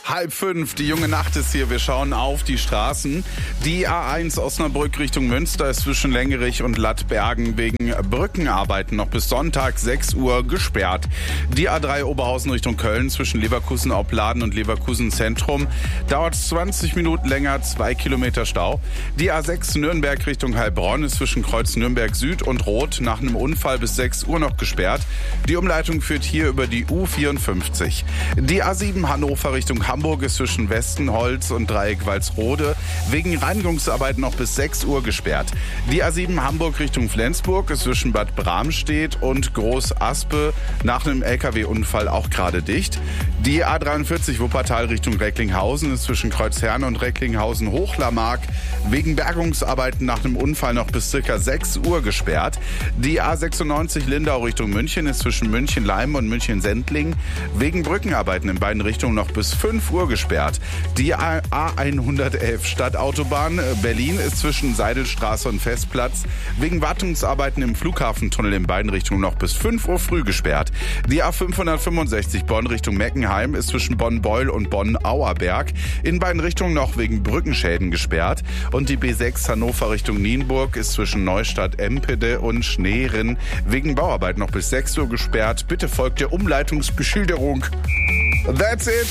4:30, die junge Nacht ist hier. Wir schauen auf die Straßen. Die A1 Osnabrück Richtung Münster ist zwischen Lengerich und Lattbergen wegen Brückenarbeiten noch bis Sonntag 6 Uhr gesperrt. Die A3 Oberhausen Richtung Köln zwischen Leverkusen-Opladen und Leverkusen Zentrum dauert 20 Minuten länger, 2 Kilometer Stau. Die A6 Nürnberg Richtung Heilbronn ist zwischen Kreuz Nürnberg Süd und Rot nach einem Unfall bis 6 Uhr noch gesperrt. Die Umleitung führt hier über die U54. Die A7 Hannover Richtung Hamburg ist zwischen Westenholz und Dreieck Walsrode wegen Reinigungsarbeiten noch bis 6 Uhr gesperrt. Die A7 Hamburg Richtung Flensburg ist zwischen Bad Bramstedt und Groß Aspe nach einem LKW-Unfall auch gerade dicht. Die A43 Wuppertal Richtung Recklinghausen ist zwischen Kreuzherne und Recklinghausen Hochlamark wegen Bergungsarbeiten nach einem Unfall noch bis ca. 6 Uhr gesperrt. Die A96 Lindau Richtung München ist zwischen München-Leim und München-Sendling wegen Brückenarbeiten in beiden Richtungen noch bis 5 Uhr gesperrt. Die A111 Stadtautobahn Berlin ist zwischen Seidelstraße und Festplatz wegen Wartungsarbeiten im Flughafentunnel in beiden Richtungen noch bis 5 Uhr früh gesperrt. Die A565 Bonn Richtung Meckenheim ist zwischen Bonn-Beul und Bonn-Auerberg in beiden Richtungen noch wegen Brückenschäden gesperrt. Und die B6 Hannover Richtung Nienburg ist zwischen Neustadt-Empede und Schneerin wegen Bauarbeit noch bis 6 Uhr gesperrt. Bitte folgt der Umleitungsbeschilderung. That's it.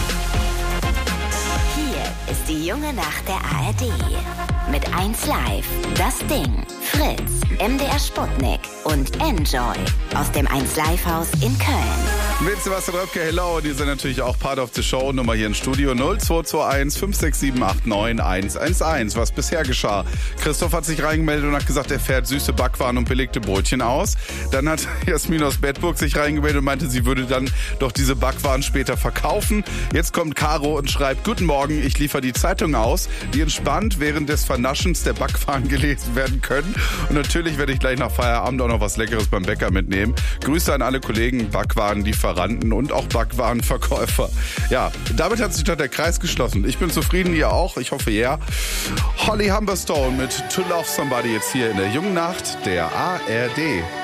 Hier ist die junge Nacht der ARD. Mit 1 Live, Das Ding, Fritz, MDR Sputnik und Enjoy aus dem 1 Live Haus in Köln. Mit Sebastian Röpke, hello. Die sind natürlich auch Part of the Show. Nummer hier im Studio 0221 567 89 111. Was bisher geschah. Christoph hat sich reingemeldet und hat gesagt, er fährt süße Backwaren und belegte Brötchen aus. Dann hat Jasmin aus Bedburg sich reingemeldet und meinte, sie würde dann doch diese Backwaren später verkaufen. Jetzt kommt Caro und schreibt, guten Morgen, ich liefere die Zeitung aus, die entspannt während des Vernaschens der Backwaren gelesen werden können. Und natürlich werde ich gleich nach Feierabend auch noch was Leckeres beim Bäcker mitnehmen. Grüße an alle Kollegen, Backwaren-Lieferanten und auch Backwarenverkäufer. Ja, damit hat sich doch der Kreis geschlossen. Ich bin zufrieden, ihr auch. Ich hoffe, ja. Holly Humberstone mit To Love Somebody jetzt hier in der jungen Nacht der ARD.